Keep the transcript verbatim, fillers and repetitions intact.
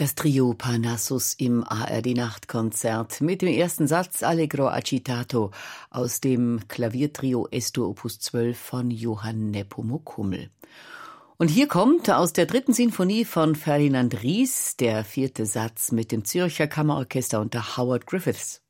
Das Trio Parnassus im A R D-Nachtkonzert mit dem ersten Satz Allegro agitato aus dem Klaviertrio Es-Dur Opus zwölf von Johann Nepomuk Hummel. Und hier kommt aus der dritten Sinfonie von Ferdinand Ries der vierte Satz mit dem Zürcher Kammerorchester unter Howard Griffiths.